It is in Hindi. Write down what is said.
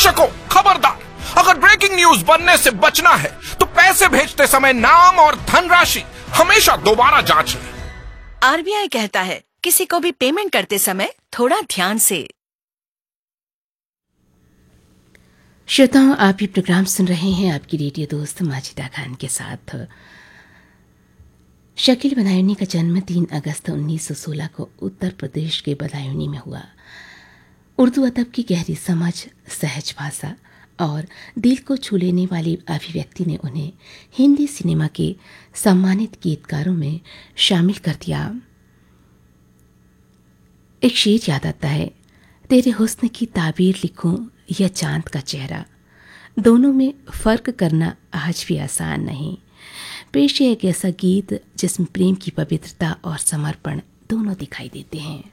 दर्शकों खबरदार, अगर ब्रेकिंग न्यूज बनने से बचना है तो पैसे भेजते समय नाम और धनराशि हमेशा दोबारा जांच लें। आरबीआई कहता है किसी को भी पेमेंट करते समय थोड़ा ध्यान से। श्रोताओं, आप ये प्रोग्राम सुन रहे हैं आपकी रेडियो दोस्त माजिदा खान के साथ। शकील बदायूनी का जन्म 3 अगस्त 1916 को उत्तर प्रदेश के बदायूनी में हुआ। उर्दू अदब की गहरी समझ, सहज भाषा और दिल को छू लेने वाली अभिव्यक्ति ने उन्हें हिंदी सिनेमा के सम्मानित गीतकारों में शामिल कर दिया। एक शेर याद आता है, तेरे हुस्न की ताबीर लिखूं या चांद का चेहरा, दोनों में फ़र्क करना आज भी आसान नहीं। पेश है एक ऐसा गीत जिसमें प्रेम की पवित्रता और समर्पण दोनों दिखाई देते हैं।